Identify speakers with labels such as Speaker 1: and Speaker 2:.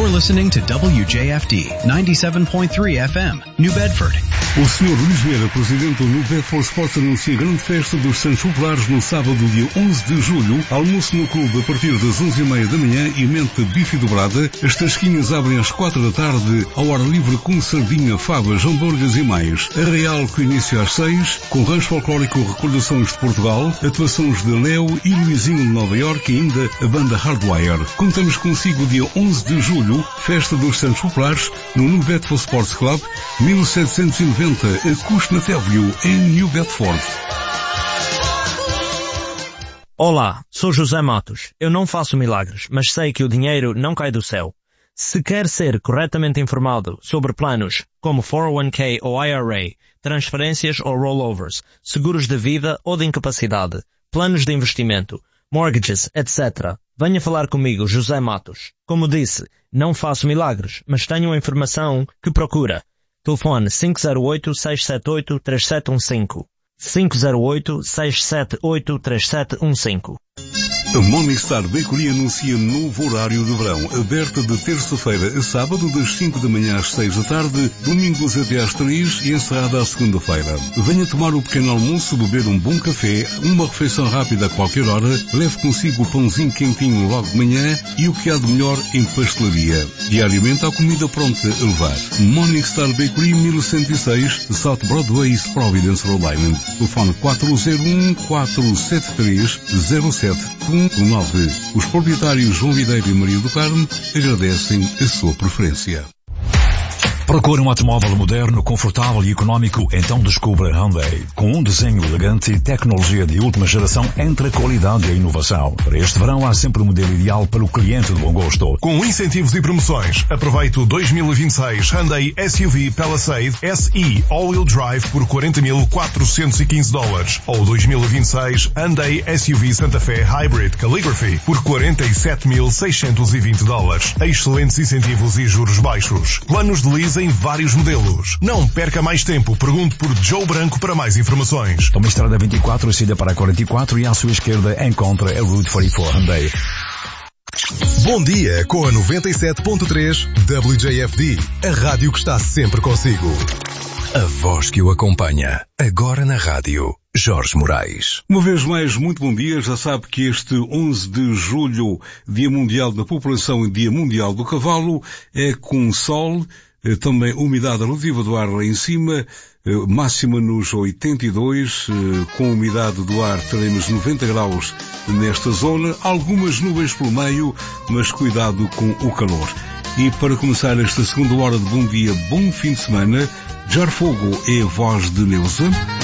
Speaker 1: You're listening to WJFD 97.3 FM, New Bedford.
Speaker 2: O Sr. Luís Vieira, presidente do New Bedford Sports, anuncia a grande festa dos Santos Populares no sábado, dia 11 de julho. Almoço no clube a partir das 11h30 da manhã e mente bife dobrada. As tasquinhas abrem às 4 da tarde, ao ar livre com sardinha, favas, hambúrgueres e mais. Arraial com início às 6, com rancho folclórico Recordações de Portugal, atuações de Léo e Luizinho de Nova Iorque e ainda a banda Hardwire. Contamos consigo dia 11 de julho, festa dos Santos Populares, no New Bedford Sports Club, 1790, a Cushnet Avenue, em New Bedford.
Speaker 3: Olá, sou José Matos. Eu não faço milagres, mas sei que o dinheiro não cai do céu. Se quer ser corretamente informado sobre planos como 401k ou IRA, transferências ou rollovers, seguros de vida ou de incapacidade, planos de investimento, mortgages, etc., venha falar comigo, José Matos. Como disse, não faço milagres, mas tenho a informação que procura. Telefone 508-678-3715. 508-678-3715.
Speaker 2: A Morningstar Bakery anuncia novo horário de verão, aberta de terça-feira a sábado, das 5 da manhã às 6 da tarde, domingos até às 3 e encerrada à segunda-feira. Venha tomar o pequeno almoço, beber um bom café, uma refeição rápida a qualquer hora, leve consigo o pãozinho quentinho logo de manhã e o que há de melhor em pastelaria. Diariamente há comida pronta a levar. Morningstar Bakery, 1106, South Broadway, East Providence, Rhode Island. Telefone 401-473-0719. Os proprietários João Videiro e Maria do Carmo agradecem a sua preferência.
Speaker 4: Procura um automóvel moderno, confortável e económico? Então descubra Hyundai. Com um desenho elegante e tecnologia de última geração entre a qualidade e a inovação. Para este verão há sempre o modelo ideal para o cliente de bom gosto.
Speaker 5: Com incentivos e promoções, aproveite o 2026 Hyundai SUV Palisade SE All-Wheel Drive por $40.415 ou 2026 Hyundai SUV Santa Fe Hybrid Calligraphy por $47.620. Excelentes incentivos e juros baixos. Planos de lease em vários modelos. Não perca mais tempo. Pergunte por Joe Branco para mais informações.
Speaker 4: Toma a estrada 24, saída para a 44 e à sua esquerda encontra a Route 44 Hyundai.
Speaker 5: Bom dia com a 97.3 WJFD, a rádio que está sempre consigo. A voz que o acompanha, agora na rádio. Jorge Moraes.
Speaker 2: Uma vez mais, muito bom dia. Já sabe que este 11 de julho, Dia Mundial da População e Dia Mundial do Cavalo, é com sol, também umidade relativa do ar lá em cima, máxima nos 82, com umidade do ar teremos 90 graus nesta zona, algumas nuvens pelo meio, mas cuidado com o calor. E para começar esta segunda hora de bom dia, bom fim de semana, Jar Fogo é a voz de Neuza.